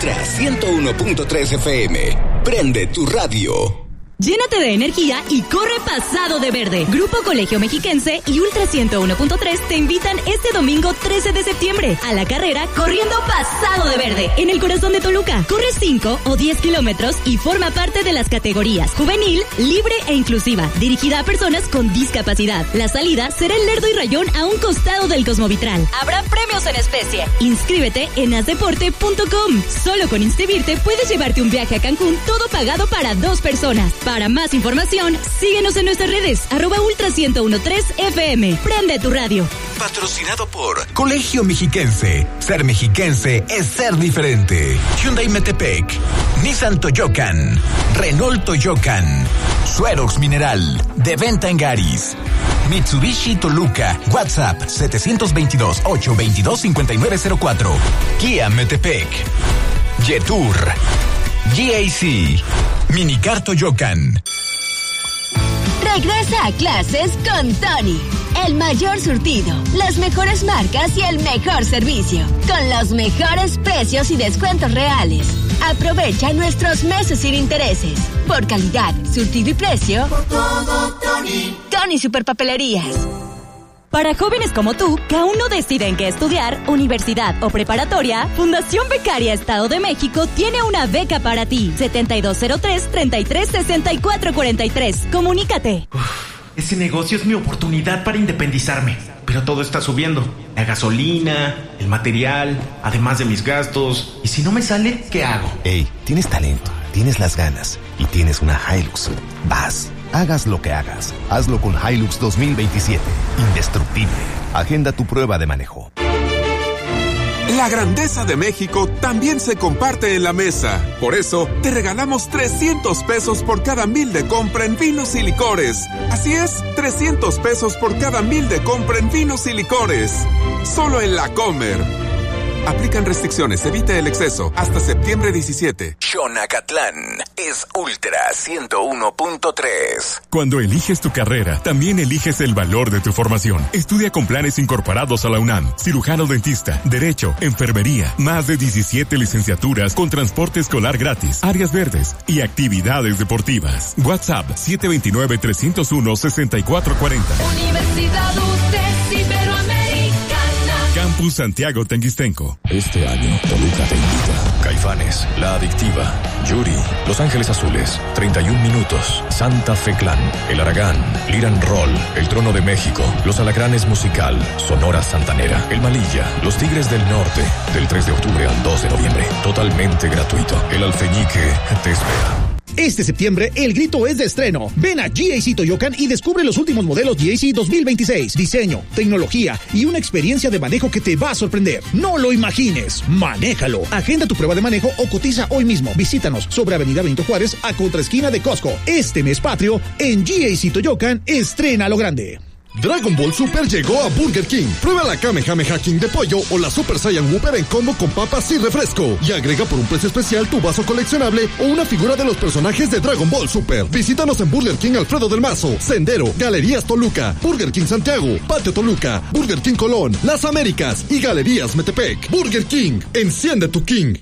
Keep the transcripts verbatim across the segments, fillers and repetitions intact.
Ultra ciento uno punto tres F M. Prende tu radio. Llénate de energía y corre pasado de verde. Grupo Colegio Mexiquense y Ultra ciento uno punto tres te invitan este domingo trece de septiembre a la carrera Corriendo Pasado de Verde en el corazón de Toluca. Corre cinco o diez kilómetros y forma parte de las categorías juvenil, libre e inclusiva, dirigida a personas con discapacidad. La salida será en Lerdo y Rayón a un costado del Cosmovitral. Habrá premios en especie. Inscríbete en asdeporte punto com. Solo con inscribirte puedes llevarte un viaje a Cancún todo pagado para dos personas. Para más información, síguenos en nuestras redes, arroba Ultra ciento uno punto tres F M. Prende tu radio. Patrocinado por Colegio Mexiquense. Ser mexiquense es ser diferente. Hyundai Metepec, Nissan Toyocan, Renault Toyocan, Suerox Mineral, de venta en Garis. Mitsubishi Toluca, WhatsApp setecientos veintidós, ochocientos veintidós, cincuenta y nueve cero cuatro. Kia Metepec, Jetour, G A C, Minicar Toyocan. Regresa a clases con Tony. El mayor surtido, las mejores marcas y el mejor servicio. Con los mejores precios y descuentos reales. Aprovecha nuestros meses sin intereses. Por calidad, surtido y precio. Por todo, Tony. Tony Superpapelerías. Para jóvenes como tú, que aún no deciden qué estudiar, universidad o preparatoria, Fundación Becaria Estado de México tiene una beca para ti. setenta y dos cero tres, treinta y tres sesenta y cuatro cuarenta y tres. Comunícate. Uf, ese negocio es mi oportunidad para independizarme. Pero todo está subiendo. La gasolina, el material, además de mis gastos. ¿Y si no me sale, qué hago? Ey, tienes talento, tienes las ganas y tienes una Hilux. Vas. Hagas lo que hagas, hazlo con Hilux dos mil veintisiete. Indestructible. Agenda tu prueba de manejo. La grandeza de México también se comparte en la mesa. Por eso, te regalamos trescientos pesos por cada mil de compra en vinos y licores. Así es, trescientos pesos por cada mil de compra en vinos y licores. Solo en La Comer. Aplican restricciones, evita el exceso. Hasta septiembre diecisiete. Xonacatlán es Ultra ciento uno punto tres. Cuando eliges tu carrera, también eliges el valor de tu formación. Estudia con planes incorporados a la UNAM. Cirujano dentista, Derecho, Enfermería. Más de diecisiete licenciaturas con transporte escolar gratis, áreas verdes y actividades deportivas. WhatsApp siete dos nueve, tres cero uno, seis cuatro cuatro cero. Universidad U T E S Iberoamericana. Campus Santiago Tenguistenco. Este año, Toluca te invita. Caifanes, La Adictiva, Yuri, Los Ángeles Azules, treinta y un minutos, Santa Fe Clan, El Aragán, Liran Roll, El Trono de México, Los Alacranes Musical, Sonora Santanera, El Malilla, Los Tigres del Norte, del tres de octubre al dos de noviembre. Totalmente gratuito. El Alfeñique te espera. Este septiembre, el grito es de estreno. Ven a G A C Toyocan y descubre los últimos modelos G A C dos mil veintiséis. Diseño, tecnología y una experiencia de manejo que te va a sorprender. No lo imagines, manéjalo. Agenda tu prueba de manejo o cotiza hoy mismo. Visítanos sobre Avenida Benito Juárez a contraesquina de Costco. Este mes patrio, en G A C Toyocan, estrena lo grande. Dragon Ball Super llegó a Burger King. Prueba la Kamehameha King de pollo o la Super Saiyan Whopper en combo con papas y refresco. Y agrega por un precio especial tu vaso coleccionable o una figura de los personajes de Dragon Ball Super. Visítanos en Burger King Alfredo del Mazo, Sendero, Galerías Toluca, Burger King Santiago, Patio Toluca, Burger King Colón, Las Américas y Galerías Metepec. Burger King, enciende tu King.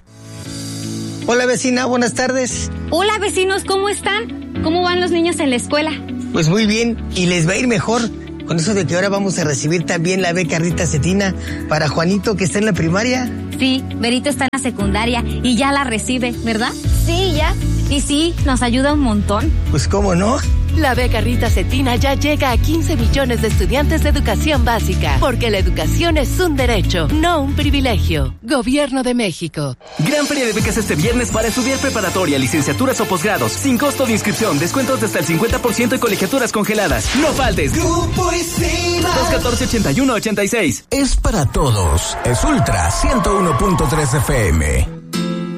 Hola vecina, buenas tardes. Hola vecinos, ¿cómo están? ¿Cómo van los niños en la escuela? Pues muy bien, y les va a ir mejor. Con eso de que ahora vamos a recibir también la beca Rita Cetina para Juanito, que está en la primaria. Sí, Berito está en la secundaria y ya la recibe, ¿verdad? Sí, ya. Y sí, nos ayuda un montón. Pues cómo no. La beca Rita Cetina ya llega a quince millones de estudiantes de educación básica, porque la educación es un derecho, no un privilegio. Gobierno de México. Gran feria de becas este viernes para estudiar preparatoria, licenciaturas o posgrados, sin costo de inscripción, descuentos de hasta el cincuenta por ciento y colegiaturas congeladas. No faltes. Grupo Isila. dos catorce, ochenta y uno, ochenta y seis. Es para todos. Es Ultra ciento uno punto tres F M.